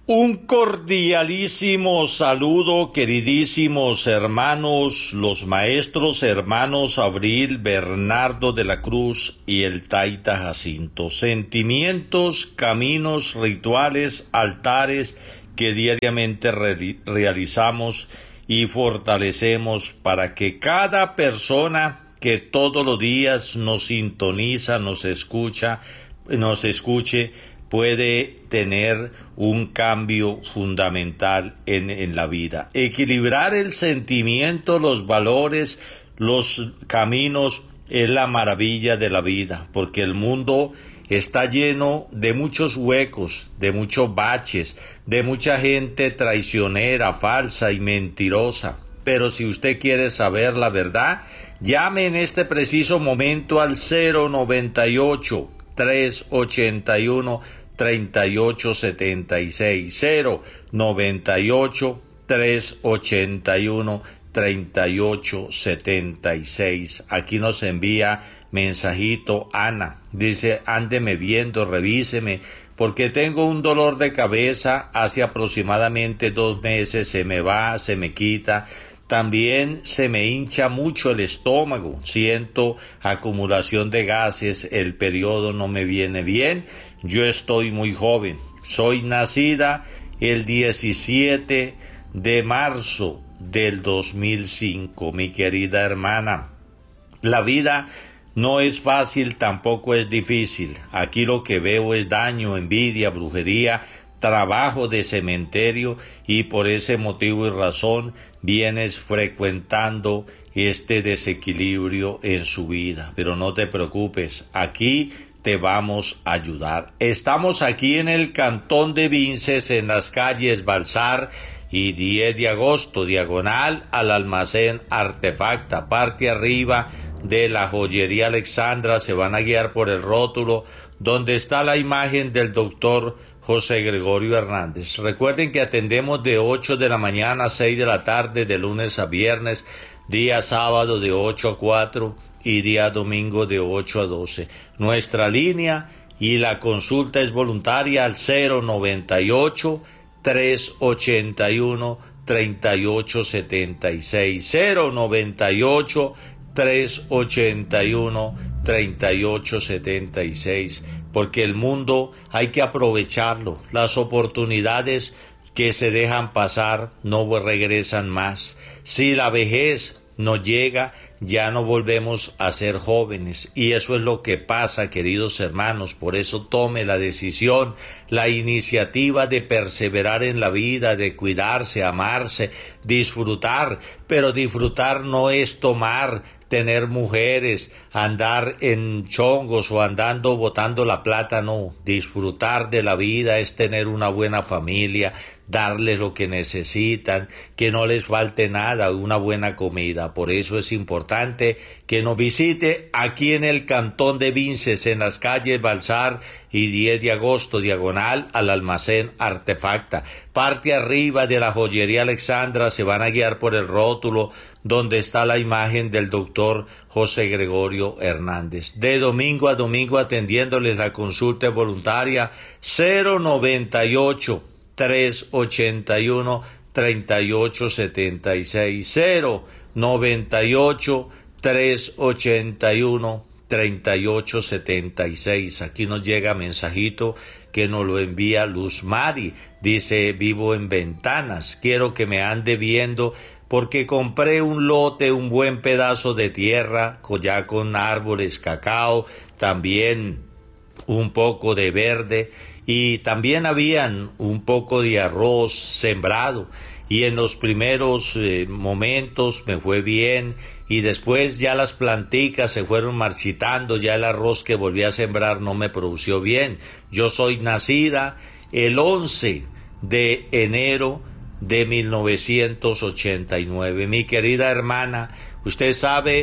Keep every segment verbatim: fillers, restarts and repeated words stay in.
Un cordialísimo saludo, queridísimos hermanos, los maestros hermanos Abril, Bernardo de la Cruz y el Taita Jacinto. Sentimientos, caminos, rituales, altares que diariamente re- realizamos y fortalecemos para que cada persona que todos los días nos sintoniza, nos escucha, nos escuche, puede tener un cambio fundamental en, en la vida. Equilibrar el sentimiento, los valores, los caminos es la maravilla de la vida, porque el mundo está lleno de muchos huecos, de muchos baches, de mucha gente traicionera, falsa y mentirosa. Pero si usted quiere saber la verdad, llame en este preciso momento al cero noventa y ocho, tres ochenta y uno, treinta y ocho setenta y seis, cero noventa y ocho, tres ochenta y uno, treinta y ocho setenta y seis. Aquí nos envía mensajito Ana, dice: ándeme viendo, revíseme, porque tengo un dolor de cabeza hace aproximadamente dos meses, se me va, se me quita. También se me hincha mucho el estómago, siento acumulación de gases, el periodo no me viene bien, yo estoy muy joven, soy nacida el diecisiete de marzo del dos mil cinco, mi querida hermana. La vida no es fácil, tampoco es difícil. Aquí lo que veo es daño, envidia, brujería, trabajo de cementerio, y por ese motivo y razón vienes frecuentando este desequilibrio en su vida. Pero no te preocupes, aquí te vamos a ayudar. Estamos aquí en el Cantón de Vinces, en las calles Balsar y diez de agosto, diagonal al almacén Artefacta, parte arriba de la joyería Alexandra. Se van a guiar por el rótulo donde está la imagen del doctor José Gregorio Hernández. Recuerden que atendemos de ocho de la mañana a seis de la tarde, de lunes a viernes, día sábado de ocho a cuatro y día domingo de ocho a doce. Nuestra línea y la consulta es voluntaria al cero noventa y ocho, tres ochenta y uno, treinta y ocho setenta y seis, cero noventa y ocho, tres ochenta y uno, treinta y ocho setenta y seis, porque el mundo hay que aprovecharlo. Las oportunidades que se dejan pasar no regresan más. Si la vejez nos llega, ya no volvemos a ser jóvenes, y eso es lo que pasa, queridos hermanos. Por eso tome la decisión, la iniciativa de perseverar en la vida, de cuidarse, amarse, disfrutar, pero disfrutar no es tomar, tener mujeres, andar en chongos o andando botando la plata, no. Disfrutar de la vida es tener una buena familia, darles lo que necesitan, que no les falte nada, una buena comida. Por eso es importante que nos visite aquí en el Cantón de Vinces, en las calles Balsar y diez de agosto, diagonal al almacén Artefacta. Parte arriba de la joyería Alexandra, se van a guiar por el rótulo donde está la imagen del doctor José Gregorio Hernández. De domingo a domingo atendiéndoles la consulta voluntaria, cero noventa y ocho, tres ochenta y uno, treinta y ocho setenta y seis, cero noventa y ocho, tres ochenta y uno, treinta y ocho setenta y seis. Aquí nos llega mensajito que nos lo envía Luz Mari. Dice: vivo en Ventanas, quiero que me ande viendo porque compré un lote, un buen pedazo de tierra, ya con árboles cacao, también un poco de verde, y también habían un poco de arroz sembrado, y en los primeros eh, momentos me fue bien, y después ya las planticas se fueron marchitando, ya el arroz que volví a sembrar no me produció bien. Yo soy nacida el once de enero de mil novecientos ochenta y nueve. Mi querida hermana, usted sabe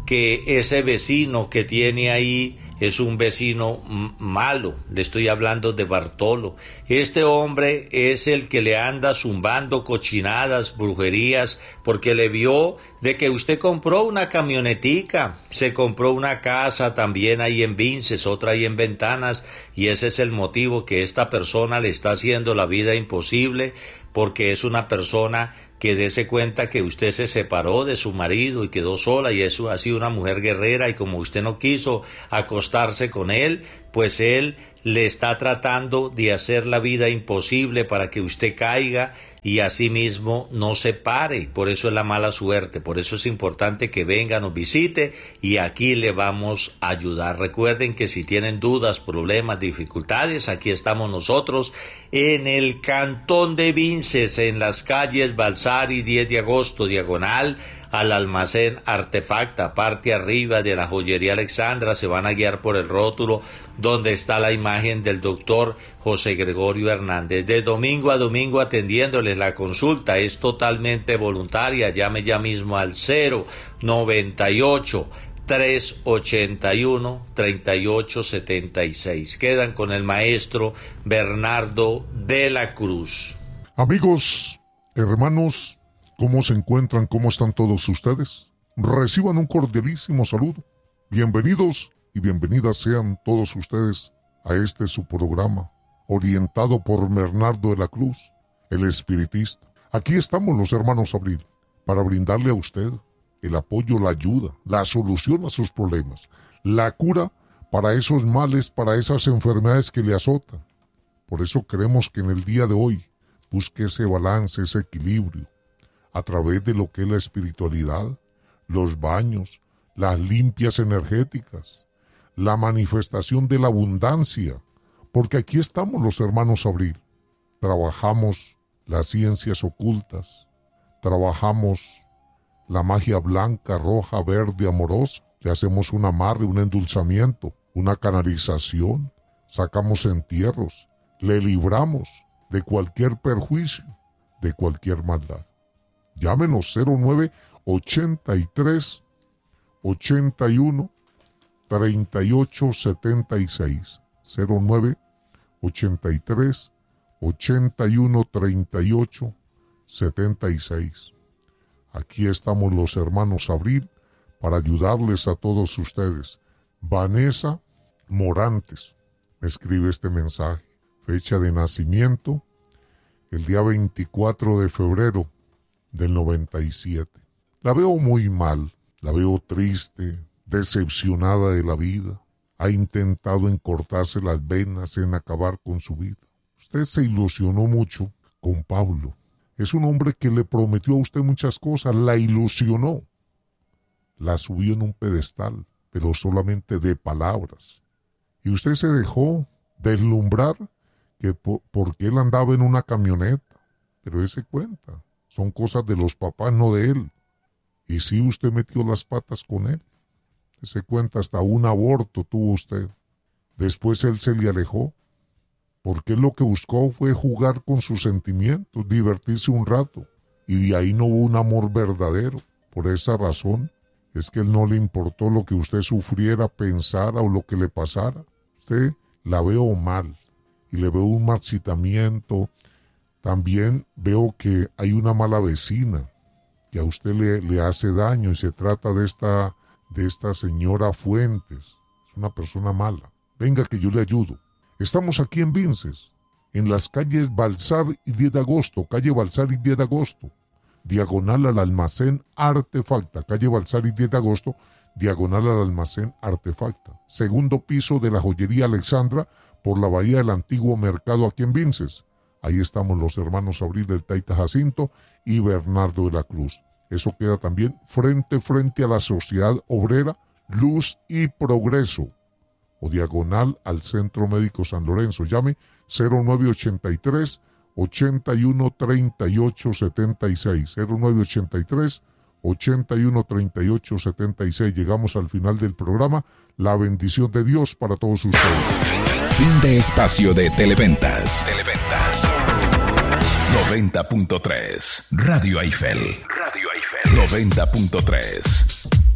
que ese vecino que tiene ahí es un vecino malo. Le estoy hablando de Bartolo. Este hombre es el que le anda zumbando cochinadas, brujerías, porque le vio de que usted compró una camionetica, se compró una casa también ahí en Vinces, otra ahí en Ventanas, y ese es el motivo que esta persona le está haciendo la vida imposible, porque es una persona que dése cuenta que usted se separó de su marido y quedó sola, y eso ha sido una mujer guerrera, y como usted no quiso acostarse con él, pues él le está tratando de hacer la vida imposible para que usted caiga y asimismo no se pare. Por eso es la mala suerte, por eso es importante que venga, nos visite y aquí le vamos a ayudar. Recuerden que si tienen dudas, problemas, dificultades, aquí estamos nosotros en el Cantón de Vinces, en las calles Balsari diez de agosto, diagonal al almacén Artefacta, parte arriba de la joyería Alexandra. Se van a guiar por el rótulo donde está la imagen del doctor José Gregorio Hernández. De domingo a domingo atendiéndoles. La consulta es totalmente voluntaria. Llame ya mismo al cero noventa y ocho, tres ochenta y uno, treinta y ocho setenta y seis. Quedan con el maestro Bernardo de la Cruz. Amigos, hermanos, ¿cómo se encuentran? ¿Cómo están todos ustedes? Reciban un cordialísimo saludo. Bienvenidos y bienvenidas sean todos ustedes a este su programa, orientado por Bernardo de la Cruz, el espiritista. Aquí estamos los hermanos Abril, para brindarle a usted el apoyo, la ayuda, la solución a sus problemas, la cura para esos males, para esas enfermedades que le azotan. Por eso queremos que en el día de hoy busque ese balance, ese equilibrio, a través de lo que es la espiritualidad, los baños, las limpias energéticas, la manifestación de la abundancia, porque aquí estamos los hermanos Abril. Trabajamos las ciencias ocultas, trabajamos la magia blanca, roja, verde, amorosa, le hacemos un amarre, un endulzamiento, una canalización, sacamos entierros, le libramos de cualquier perjuicio, de cualquier maldad. Llámenos cero nueve ochenta y tres, ochenta y uno, treinta y ocho setenta y seis. cero nueve ochenta y tres, ochenta y uno, treinta y ocho setenta y seis. Aquí estamos los hermanos Abril para ayudarles a todos ustedes. Vanessa Morantes me escribe este mensaje. Fecha de nacimiento, el día veinticuatro de febrero del noventa y siete. La veo muy mal, la veo triste, decepcionada de la vida. Ha intentado en cortarse las venas, en acabar con su vida. Usted se ilusionó mucho con Pablo. Es un hombre que le prometió a usted muchas cosas, la ilusionó. La subió en un pedestal, pero solamente de palabras. Y usted se dejó deslumbrar que por, porque él andaba en una camioneta. Pero dése cuenta, son cosas de los papás, no de él. Y sí, usted metió las patas con él. Dése cuenta, hasta un aborto tuvo usted. Después él se le alejó, porque él lo que buscó fue jugar con sus sentimientos, divertirse un rato. Y de ahí no hubo un amor verdadero. Por esa razón es que él no le importó lo que usted sufriera, pensara o lo que le pasara. Usted la veo mal y le veo un marchitamiento. También veo que hay una mala vecina que a usted le, le hace daño, y se trata de esta, de esta señora Fuentes. Es una persona mala. Venga que yo le ayudo. Estamos aquí en Vinces, en las calles Balsar y diez de agosto, calle Balsar y diez de agosto, diagonal al almacén Artefacta, calle Balsar y diez de agosto, diagonal al almacén Artefacta. Segundo piso de la joyería Alexandra, por la bahía del antiguo mercado aquí en Vinces. Ahí estamos los hermanos Abril del Taita Jacinto y Bernardo de la Cruz. Eso queda también frente frente a la Sociedad Obrera Luz y Progreso, o diagonal al Centro Médico San Lorenzo. Llame cero nueve ochenta y tres, ochenta y uno, treinta y ocho setenta y seis. cero nueve ochenta y tres, ochenta y uno, treinta y ocho setenta y seis. Llegamos al final del programa. La bendición de Dios para todos ustedes. Fin de espacio de Televentas. Televentas. noventa punto tres. Radio Eiffel. Radio Eiffel. noventa punto tres.